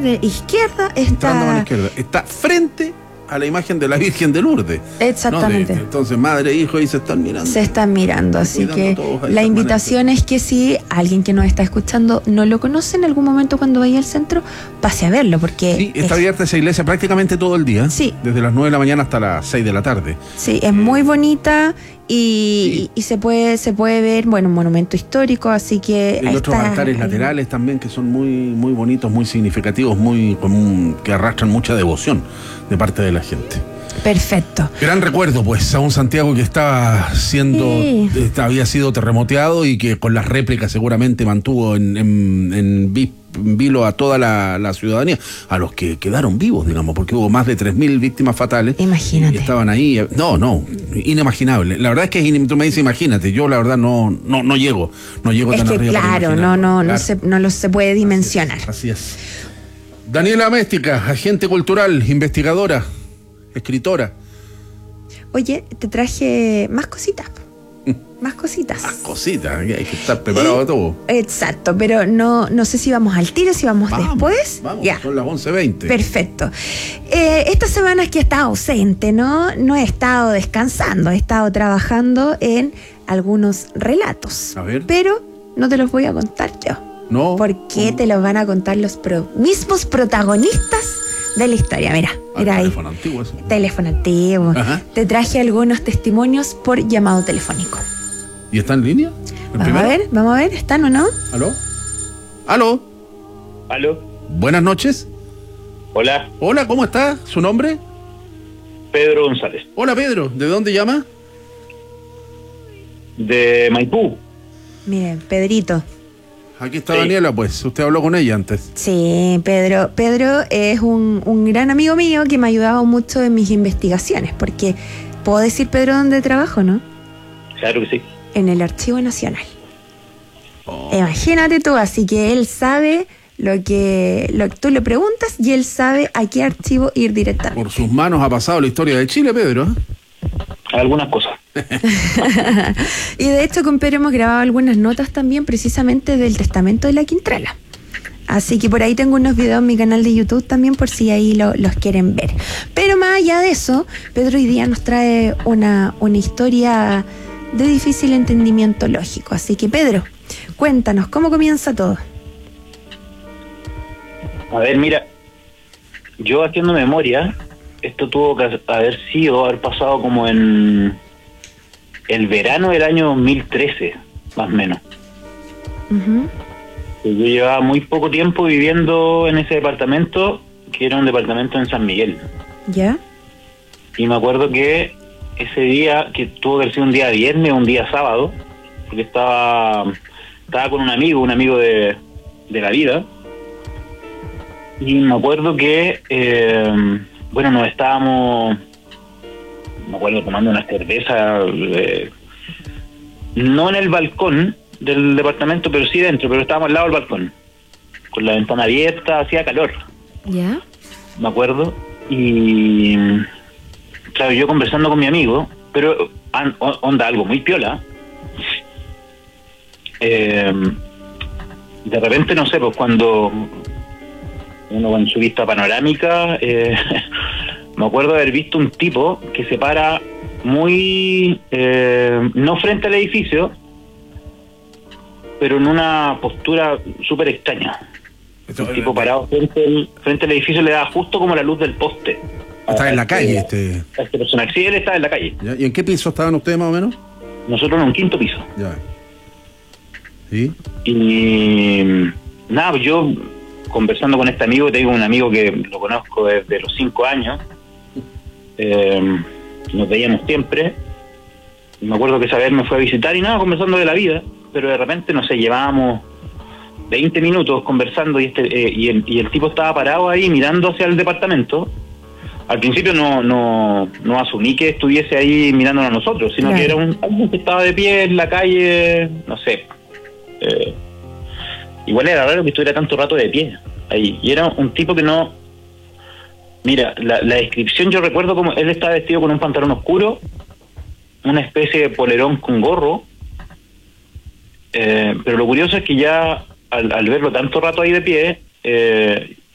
de izquierda Entrando a la está... izquierda. Está frente a la imagen de la Virgen de Lourdes. Exactamente. ¿No? Entonces, madre e hijo ahí se están mirando. Se están mirando, así que la invitación es que si alguien que nos está escuchando no lo conoce, en algún momento cuando vaya al centro, pase a verlo, porque... Sí, está abierta esa iglesia prácticamente todo el día. Sí. Desde las 9 de la mañana hasta las 6 de la tarde. Sí, es muy bonita y se puede ver, bueno, un monumento histórico, así que... Hay otros altares laterales también que son muy bonitos, muy significativos, que arrastran mucha devoción de parte de la gente. Perfecto. Gran recuerdo, pues, a un Santiago que había sido terremoteado y que con las réplicas seguramente mantuvo en vilo a toda la ciudadanía, a los que quedaron vivos, digamos, porque hubo más de 3.000 víctimas fatales. Imagínate. Y estaban ahí. No, inimaginable. La verdad es que tú me dices, imagínate, yo la verdad no llego es tan que arriba. Claro, no lo se puede dimensionar. Así es. Daniela Méstica, agente cultural, investigadora, escritora. Oye, te traje más cositas. Más cositas. Más cositas, hay que estar preparado de todo. Exacto, pero no sé si vamos al tiro, si vamos después. Vamos, ya. Son las 11:20. Perfecto. Estas semanas que he estado ausente, no he estado descansando, he estado trabajando en algunos relatos. A ver. Pero no te los voy a contar yo. No. Porque te los van a contar los mismos protagonistas de la historia. Mira ahí. Teléfono antiguo eso. Teléfono antiguo. Ajá. Te traje algunos testimonios por llamado telefónico. ¿Y está en línea? Vamos a ver, ¿están o no? ¿Aló? Buenas noches. Hola. Hola, ¿cómo está? ¿Su nombre? Pedro González. Hola, Pedro. ¿De dónde llama? De Maipú. Miren, Pedrito. Aquí está Daniela, pues. Usted habló con ella antes. Sí, Pedro. Pedro es un gran amigo mío que me ha ayudado mucho en mis investigaciones, porque puedo decir, Pedro, dónde trabajo, ¿no? Claro que sí. En el Archivo Nacional. Imagínate tú, así que él sabe lo que tú le preguntas y él sabe a qué archivo ir directamente. Por sus manos ha pasado la historia de Chile, Pedro. Algunas cosas. Y de hecho con Pedro hemos grabado algunas notas también precisamente del testamento de la Quintrala. Así que por ahí tengo unos videos en mi canal de YouTube también por si ahí los quieren ver. Pero más allá de eso, Pedro hoy día nos trae una historia de difícil entendimiento lógico. Así que Pedro, cuéntanos, ¿cómo comienza todo? A ver, mira, yo haciendo memoria, esto tuvo que haber pasado como en el verano del año 2013, más o menos. Uh-huh. Yo llevaba muy poco tiempo viviendo en ese departamento, que era un departamento en San Miguel. ¿Ya? Y me acuerdo que ese día, que tuvo que haber sido un día viernes o un día sábado, porque estaba con un amigo de la vida, y me acuerdo que nos estábamos, me acuerdo, tomando una cerveza, no en el balcón del departamento, pero sí dentro, pero estábamos al lado del balcón, con la ventana abierta, hacía calor. ¿Ya? Me acuerdo, y claro, yo conversando con mi amigo, pero onda algo muy piola. De repente, no sé, pues cuando uno con su vista panorámica, me acuerdo de haber visto un tipo que se para muy, no frente al edificio, pero en una postura súper extraña. Un tipo parado frente al edificio, le daba justo como la luz del poste. Está en la calle a este personaje. Sí, él estaba en la calle. ¿Ya? ¿Y en qué piso estaban ustedes más o menos? Nosotros en un quinto piso. Ya. ¿Sí? Y nada, pues yo conversando con este amigo, tengo un amigo que lo conozco desde los 5 años, nos veíamos siempre, y me acuerdo que esa vez me fue a visitar y nada, conversando de la vida, pero de repente, no sé, llevábamos 20 minutos conversando y el tipo estaba parado ahí mirando hacia el departamento. Al principio no asumí que estuviese ahí mirándonos a nosotros, sino claro, que era alguien que estaba de pie en la calle, no sé. Igual era raro que estuviera tanto rato de pie ahí. Y era un tipo que no... Mira, la descripción, yo recuerdo como él estaba vestido con un pantalón oscuro, una especie de polerón con gorro, pero lo curioso es que ya al verlo tanto rato ahí de pie,